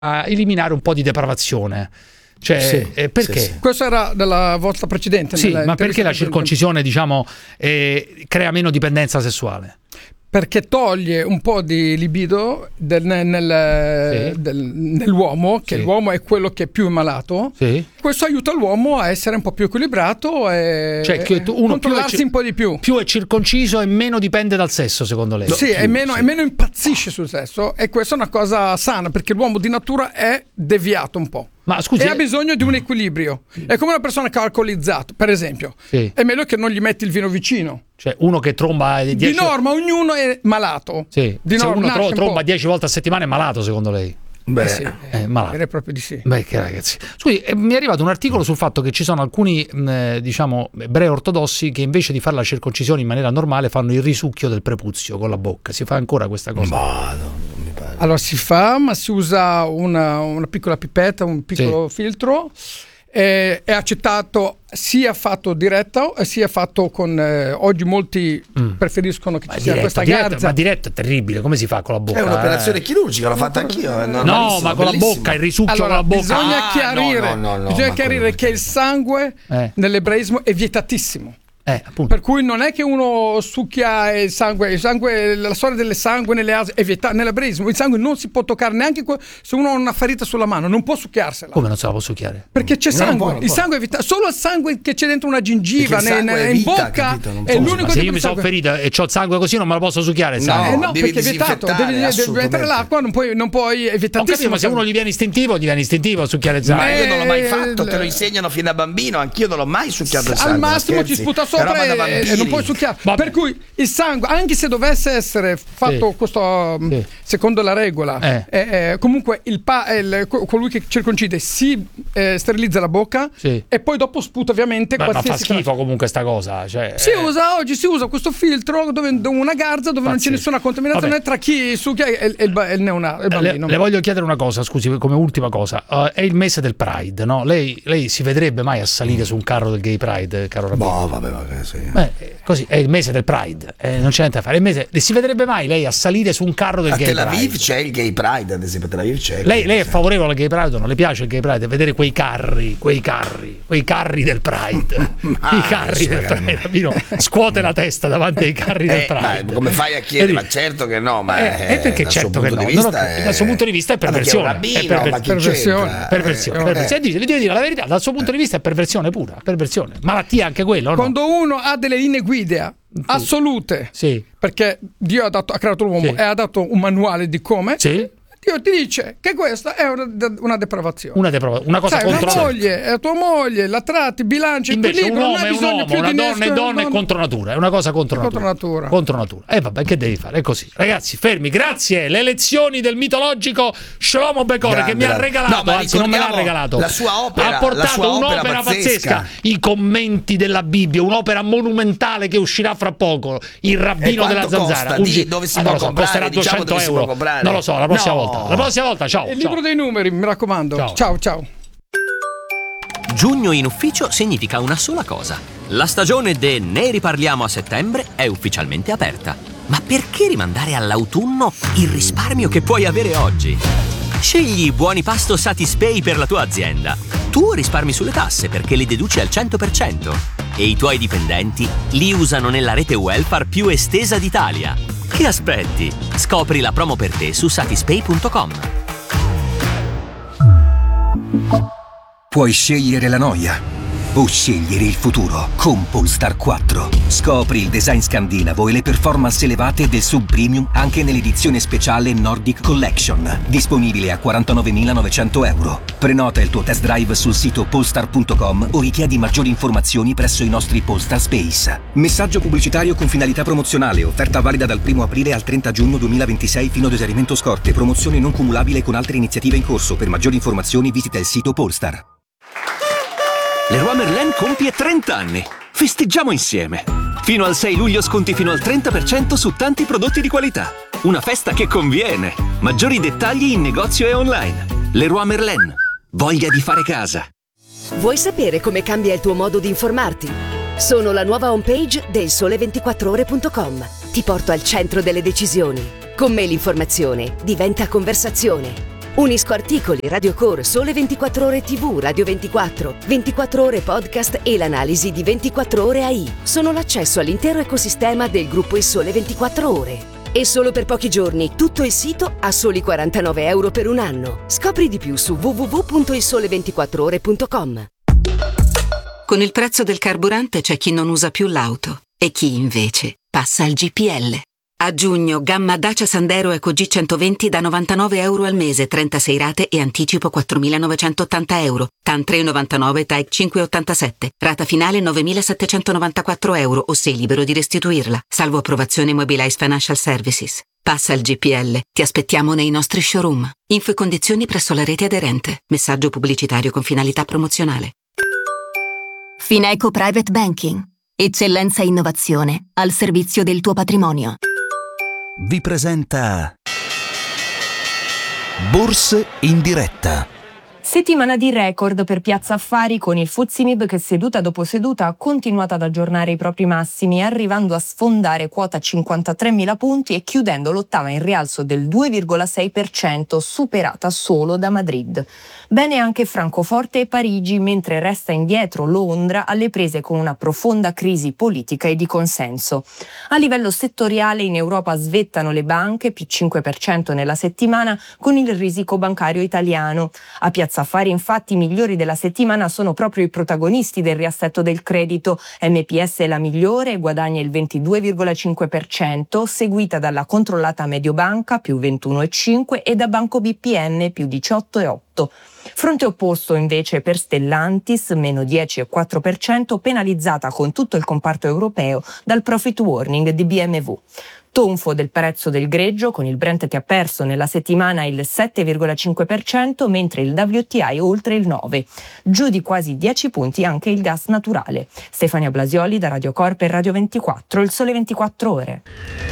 a eliminare un po' di depravazione. Cioè, perché? Sì. Questo era della vostra precedente. Sì, ma perché la circoncisione, diciamo, crea meno dipendenza sessuale? Perché toglie un po' di libido nell'uomo, che l'uomo è quello che è più malato. Sì. Questo aiuta l'uomo a essere un po' più equilibrato e controllarsi un po' di più. Più è circonciso e meno dipende dal sesso, secondo lei? Sì, e meno impazzisce sul sesso, e questa è una cosa sana, perché l'uomo di natura è deviato un po'. Ma scusi, e ha bisogno di un equilibrio. È come una persona che ha alcolizzato, per esempio. Sì. È meglio che non gli metti il vino vicino. Cioè, uno che tromba di norma, ognuno è malato. Sì. Se uno tromba 10 volte a settimana è malato, secondo lei? Beh, sì, malato. Direi proprio di sì. Beh, che ragazzi. Scusi, mi è arrivato un articolo sul fatto che ci sono alcuni diciamo ebrei ortodossi che invece di fare la circoncisione in maniera normale fanno il risucchio del prepuzio con la bocca. Si fa ancora questa cosa? Allora si fa, ma si usa una piccola pipetta, un piccolo filtro. È accettato sia fatto diretto sia fatto con oggi molti preferiscono che ci sia questa garza. Ma diretto è terribile, come si fa con la bocca? È un'operazione chirurgica, l'ho fatta anch'io. No, ma con la bocca, il risucchio con la bocca. Bisogna chiarire che il sangue nell'ebraismo è vietatissimo. Per cui non è che uno succhia il sangue, la storia del sangue nelle ase è vietata nell'ebraismo. Il sangue non si può toccare neanche se uno ha una ferita sulla mano, non può succhiarsela. Come non se la può succhiare? Perché c'è sangue. Il sangue è vietato, solo il sangue che c'è dentro una gengiva in bocca è l'unico. Ma se io mi sono ferita e ho il sangue così non me lo posso succhiare il sangue? No, perché è vietato, devi mettere l'acqua, non puoi, è vietatissimo. Ma se uno gli viene istintivo a succhiare il sangue. Ma io non l'ho mai fatto, te lo insegnano fin da bambino, anch'io non l'ho mai succhiato il sangue. Al massimo ci sputa sopra e non puoi succhiare. Per cui il sangue, anche se dovesse essere fatto questo secondo la regola, comunque colui che circoncide si sterilizza la bocca e poi dopo sputa ovviamente qualsiasi. Ma fa schifo comunque sta cosa. Cioè, oggi si usa questo filtro dove una garza dove non c'è nessuna contaminazione tra chi succhia e il bambino. Le voglio chiedere una cosa, scusi, come ultima cosa. È il mese del Pride, no? Lei si vedrebbe mai a salire su un carro del Gay Pride, caro Rabino? No, vabbè, sì. Così è il mese del Pride, non c'è niente da fare. Si vedrebbe mai lei a salire su un carro del Gay Pride? A Tel Aviv c'è il Gay Pride, ad esempio. A Tel Aviv c'è. Lei è favorevole al Gay Pride o non le piace il Gay Pride? Vedere quei carri del Pride. I carri del Pride. Rabino scuote la testa davanti ai carri del Pride. Come fai a chiedere? Ma certo che no, ma perché certo che no. Dal suo punto di vista è perversione. Perversione. Devi dire la verità, dal suo punto di vista è perversione pura. Perversione. Malattia anche quello, no? Quando uno ha delle linee guida assolute, perché Dio ha creato l'uomo e ha dato un manuale di come, Dio ti dice che questa è una depravazione. Una cosa contro è la tua moglie, la tratti, bilancia, invece un uomo è un uomo, una donna è contro natura, è una cosa contro natura. Vabbè, che devi fare? È così. Ragazzi, fermi, grazie. Le lezioni del mitologico Shlomo Becore che mi ha regalato, anzi non me l'ha regalato. La sua opera, ha portato un'opera pazzesca. I commenti della Bibbia, un'opera monumentale che uscirà fra poco. Il rabbino della zanzara. Dove si può comprare? Costerà 200 euro. Non lo so, la prossima volta. La prossima volta, ciao. Il libro dei numeri, mi raccomando. Ciao. Giugno in ufficio significa una sola cosa. La stagione de Ne riparliamo a settembre è ufficialmente aperta. Ma perché rimandare all'autunno il risparmio che puoi avere oggi? Scegli i buoni pasto Satispay per la tua azienda. Tu risparmi sulle tasse perché li deduci al 100% e i tuoi dipendenti li usano nella rete welfare più estesa d'Italia. Che aspetti? Scopri la promo per te su satispay.com. Puoi scegliere la noia o scegliere il futuro con Polestar 4. Scopri il design scandinavo e le performance elevate del sub premium anche nell'edizione speciale Nordic Collection, disponibile a 49.900 euro. Prenota il tuo test drive sul sito polestar.com o richiedi maggiori informazioni presso i nostri Polestar Space. Messaggio pubblicitario con finalità promozionale, offerta valida dal 1 aprile al 30 giugno 2026 fino ad esaurimento scorte, promozione non cumulabile con altre iniziative in corso. Per maggiori informazioni visita il sito Polestar. Leroy Merlin compie 30 anni. Festeggiamo insieme. Fino al 6 luglio sconti fino al 30% su tanti prodotti di qualità. Una festa che conviene. Maggiori dettagli in negozio e online. Leroy Merlin. Voglia di fare casa. Vuoi sapere come cambia il tuo modo di informarti? Sono la nuova homepage del Sole24Ore.com. Ti porto al centro delle decisioni. Con me l'informazione diventa conversazione. Unisco articoli, Radio Core, Sole 24 Ore TV, Radio 24, 24 Ore Podcast e l'analisi di 24 Ore AI. Sono l'accesso all'intero ecosistema del gruppo Il Sole 24 Ore. E solo per pochi giorni tutto il sito a soli €49 per un anno. Scopri di più su www.ilsole24ore.com. Con il prezzo del carburante c'è chi non usa più l'auto e chi invece passa al GPL. A giugno, gamma Dacia Sandero Eco G120 da €99 al mese, 36 rate e anticipo €4.980. TAN 3,99, TAEC 5,87. Rata finale €9.794 o sei libero di restituirla, salvo approvazione Mobilize Financial Services. Passa al GPL. Ti aspettiamo nei nostri showroom. Info e condizioni presso la rete aderente. Messaggio pubblicitario con finalità promozionale. Fineco Private Banking. Eccellenza e innovazione al servizio del tuo patrimonio. Vi presenta Borse in diretta. Settimana di record per Piazza Affari con il FTSE MIB che seduta dopo seduta ha continuato ad aggiornare i propri massimi, arrivando a sfondare quota 53.000 punti e chiudendo l'ottava in rialzo del 2,6%, superata solo da Madrid. Bene anche Francoforte e Parigi, mentre resta indietro Londra alle prese con una profonda crisi politica e di consenso. A livello settoriale in Europa svettano le banche, più 5% nella settimana, con il risico bancario italiano. A Piazza Affari infatti i migliori della settimana sono proprio i protagonisti del riassetto del credito. MPS è la migliore, guadagna il 22,5%, seguita dalla controllata Mediobanca più 21,5% e da Banco BPM più 18,8%. Fronte opposto invece per Stellantis, meno 10,4%, penalizzata con tutto il comparto europeo dal profit warning di BMW. Tonfo del prezzo del greggio, con il Brent che ha perso nella settimana il 7,5%, mentre il WTI oltre il 9%. Giù di quasi 10 punti anche il gas naturale. Stefania Blasioli da Radio Corp e Radio 24, il Sole 24 Ore.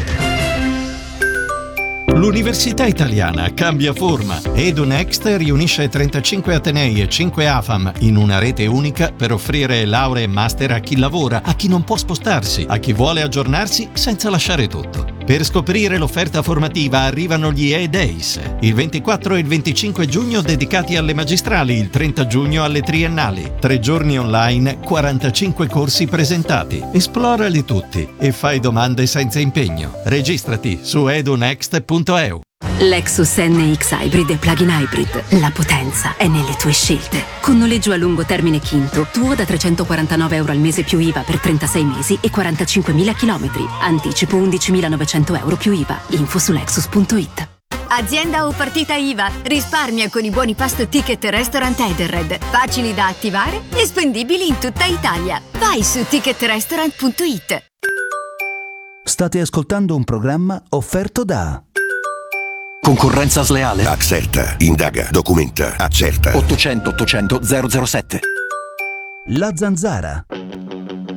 L'Università Italiana cambia forma. EduNext riunisce 35 atenei e 5 AFAM in una rete unica per offrire lauree e master a chi lavora, a chi non può spostarsi, a chi vuole aggiornarsi senza lasciare tutto. Per scoprire l'offerta formativa arrivano gli E-Days, il 24 e il 25 giugno dedicati alle magistrali, il 30 giugno alle triennali. 3 giorni online, 45 corsi presentati. Esplorali tutti e fai domande senza impegno. Registrati su edunext.eu. Lexus NX Hybrid e Plug-in Hybrid. La potenza è nelle tue scelte. Con noleggio a lungo termine Quinto, tuo da €349 al mese più IVA per 36 mesi e 45.000 chilometri. Anticipo €11.900 più IVA. Info su Lexus.it. Azienda o partita IVA. Risparmia con i buoni pasto Ticket Restaurant Edenred. Facili da attivare e spendibili in tutta Italia. Vai su ticketrestaurant.it. State ascoltando un programma offerto da Concorrenza sleale. Accerta, indaga, documenta, accerta. 800 800 007. La Zanzara.